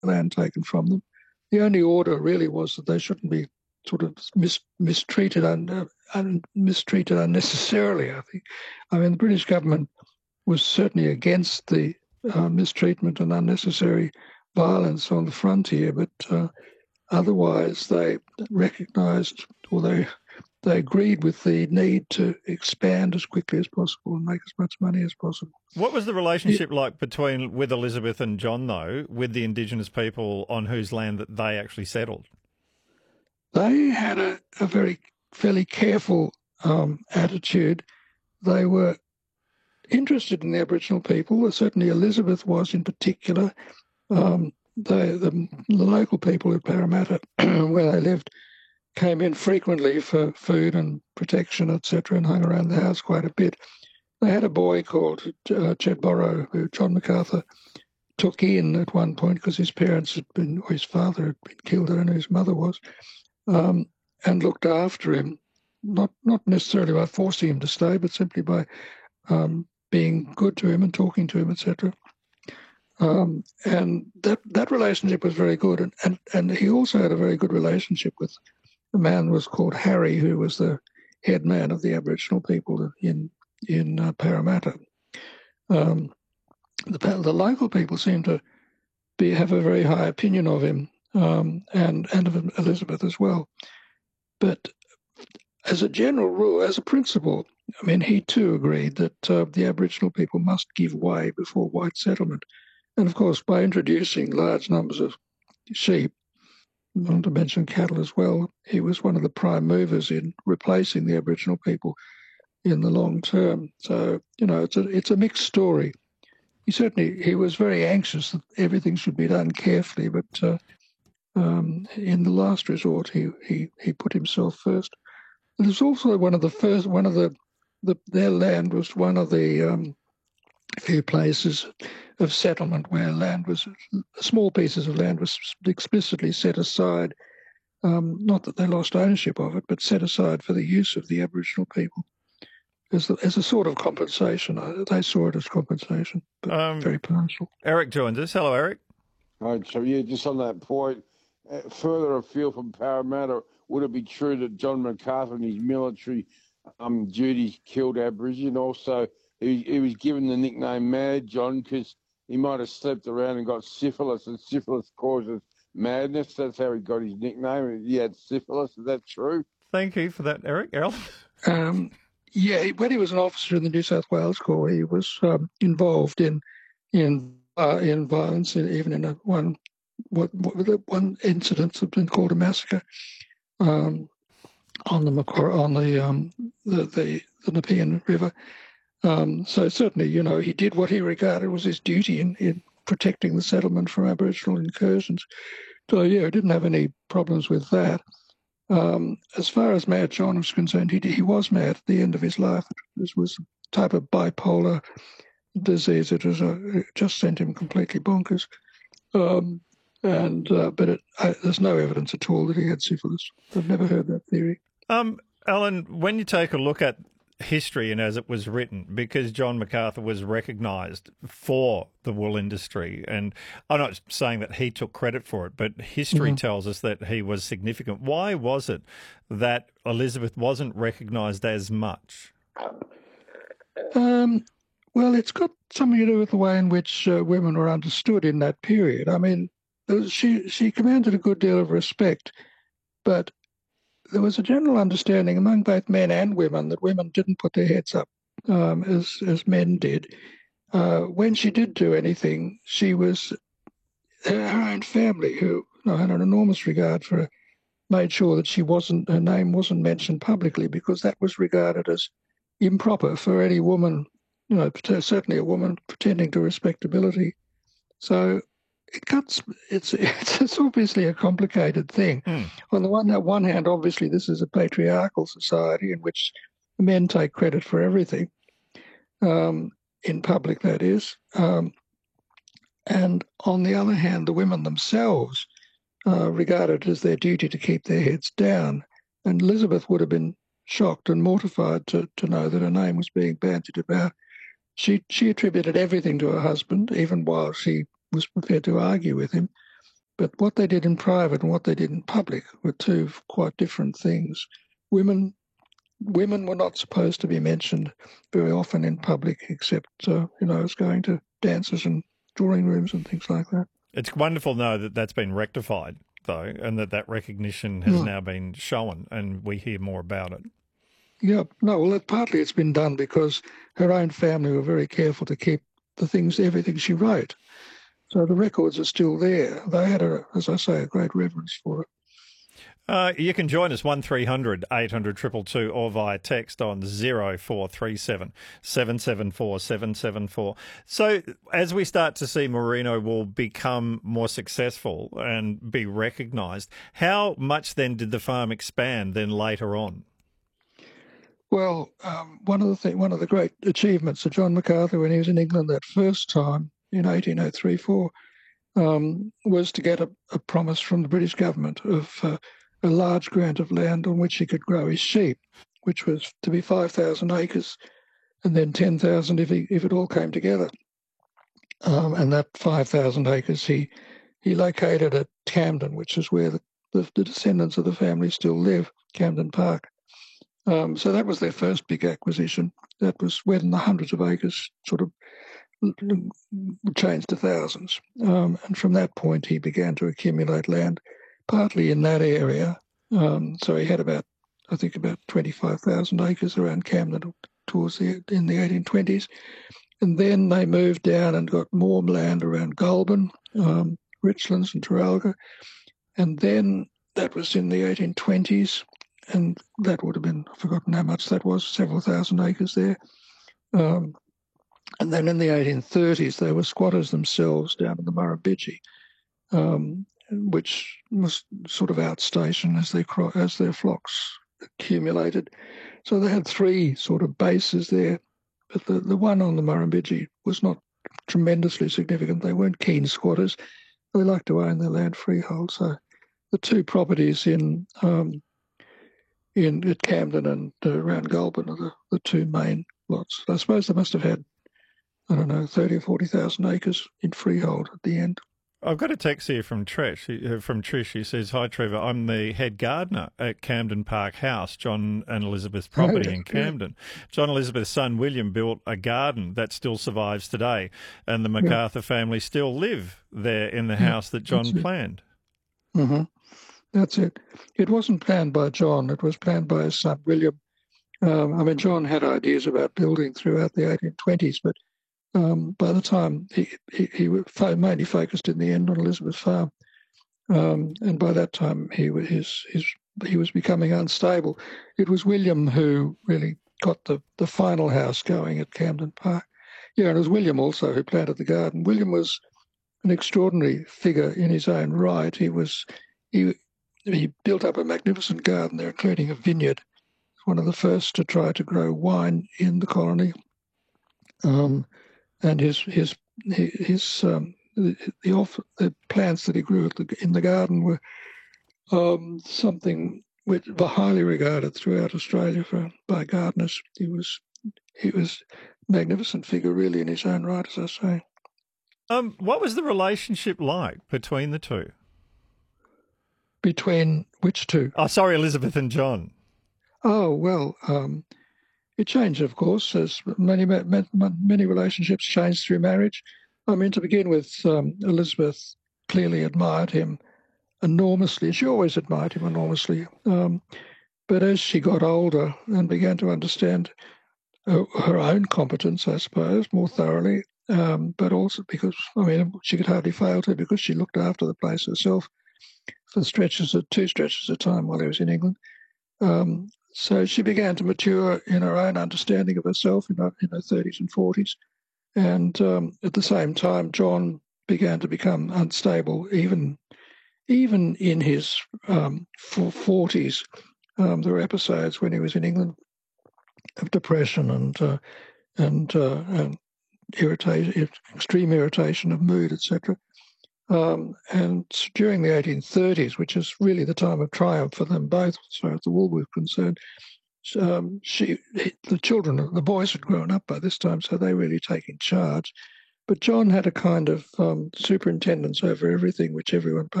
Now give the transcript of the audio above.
land taken from them. The only order really was that they shouldn't be sort of mistreated mistreated unnecessarily, I think. I mean, the British government was certainly against the mistreatment and unnecessary violence on the frontier, but otherwise they recognised, or they agreed with the need to expand as quickly as possible and make as much money as possible. What was the relationship like with Elizabeth and John, though, with the Indigenous people on whose land that they actually settled? They had a fairly careful attitude. They were interested in the Aboriginal people. Certainly Elizabeth was in particular. The local people at Parramatta, where they lived, came in frequently for food and protection, etc., and hung around the house quite a bit. They had a boy called Chet Borrow, who John MacArthur took in at one point because his parents had been, or his father had been killed, I don't know who his mother was, and looked after him, not necessarily by forcing him to stay, but simply by being good to him and talking to him, etc. And that relationship was very good. And he also had a very good relationship with a man who was called Harry, who was the head man of the Aboriginal people in Parramatta. The local people seem to have a very high opinion of him, and of Elizabeth as well. But as a general rule, as a principle, I mean, he too agreed that the Aboriginal people must give way before white settlement. And of course, by introducing large numbers of sheep, not to mention cattle as well, he was one of the prime movers in replacing the Aboriginal people in the long term. So, it's a mixed story. He was very anxious that everything should be done carefully, but in the last resort, he put himself first. It was also their land was one of the few places of settlement where small pieces of land was explicitly set aside, not that they lost ownership of it, but set aside for the use of the Aboriginal people as a sort of compensation. They saw it as compensation, but very partial. Eric joins us. Hello, Eric. Right, so just on that point, further afield from Parramatta, would it be true that John MacArthur and his military duties killed Aboriginals? Also, he was given the nickname Mad John because he might have slept around and got syphilis, and syphilis causes madness. That's how he got his nickname. He had syphilis. Is that true? Thank you for that, Eric. Errol? Yeah, when he was an officer in the New South Wales Corps, he was involved in violence, even in one incident that's been called a massacre on the Nepean River. So certainly, he did what he regarded was his duty in protecting the settlement from Aboriginal incursions. So yeah, he didn't have any problems with that. As far as Mad John was concerned, he was mad at the end of his life. This was a type of bipolar disease. It just sent him completely bonkers. But there's no evidence at all that he had syphilis. I've never heard that theory. Alan, when you take a look at history and as it was written, because John MacArthur was recognised for the wool industry, and I'm not saying that he took credit for it, but history tells us that he was significant. Why was it that Elizabeth wasn't recognised as much? Well, it's got something to do with the way in which women were understood in that period. I mean, she commanded a good deal of respect, but there was a general understanding among both men and women that women didn't put their heads up as men did. When she did do anything, she was her own family, who had an enormous regard for her, made sure that her name wasn't mentioned publicly, because that was regarded as improper for any woman, certainly a woman pretending to respectability. So it's obviously a complicated thing. On the one hand, obviously this is a patriarchal society in which men take credit for everything, in public, that is. And on the other hand, the women themselves regard it as their duty to keep their heads down. And Elizabeth would have been shocked and mortified to know that her name was being bandied about. She attributed everything to her husband, even while she was prepared to argue with him. But what they did in private and what they did in public were two quite different things. Women were not supposed to be mentioned very often in public, except as going to dances and drawing rooms and things like that. It's wonderful to know that that's been rectified, though, and that recognition has now been shown, and we hear more about it. Yeah, no, well, partly it's been done because her own family were very careful to keep everything she wrote. So the records are still there. They had, as I say, a great reverence for it. You can join us 1300 800 222 or via text on 0437 774 774. So as we start to see Merino Wool become more successful and be recognised, how much then did the farm expand then later on? Well, one of the great achievements of John MacArthur when he was in England that first time in 1803-4 was to get a promise from the British government of a large grant of land on which he could grow his sheep, which was to be 5,000 acres, and then 10,000 if it all came together. And that 5,000 acres he located at Camden, which is where the descendants of the family still live, Camden Park. So that was their first big acquisition. That was when the hundreds of acres sort of changed to thousands. And from that point, he began to accumulate land, partly in that area. So he had about 25,000 acres around Camden in the 1820s. And then they moved down and got more land around Goulburn, Richlands and Traralgon. And then that was in the 1820s. And that would have been, I've forgotten how much that was, several thousand acres there. And then in the 1830s, they were squatters themselves down in the Murrumbidgee, which was sort of outstation as their flocks accumulated. So they had three sort of bases there, but the one on the Murrumbidgee was not tremendously significant. They weren't keen squatters. They liked to own their land freehold. So the two properties at Camden and around Goulburn are the two main lots. I suppose they must have had, 30 or 40,000 acres in freehold at the end. I've got a text here from Trish. She says, "Hi Trevor, I'm the head gardener at Camden Park House, John and Elizabeth's property in Camden. John and Elizabeth's son William built a garden that still survives today, and the MacArthur family still live there in the house that John planned." Mm-hmm. That's it. It wasn't planned by John. It was planned by his son William. John had ideas about building throughout the 1820s, but by the time he mainly focused in the end on Elizabeth's farm, and by that time he was becoming unstable. It was William who really got the final house going at Camden Park. Yeah, and it was William also who planted the garden. William was an extraordinary figure in his own right. He built up a magnificent garden there, including a vineyard. One of the first to try to grow wine in the colony. And the plants that he grew in the garden were something which were highly regarded throughout Australia by gardeners. He was a magnificent figure, really, in his own right, as I say. What was the relationship like between the two? Between which two? Oh, sorry, Elizabeth and John. Oh, well, it changed, of course, as many relationships change through marriage. To begin with, Elizabeth clearly admired him enormously. She always admired him enormously. But as she got older and began to understand her own competence, I suppose, more thoroughly, but also because, she could hardly fail to, because she looked after the place herself for 2 stretches of time while he was in England. So she began to mature in her own understanding of herself in her 30s and 40s. And at the same time, John began to become unstable, even in his 40s. There were episodes when he was in England of depression and irritation, extreme irritation of mood, etc. And during the 1830s, which is really the time of triumph for them both, as far as the wool was concerned, the boys had grown up by this time, so they really taking charge. But John had a kind of superintendence over everything, which everyone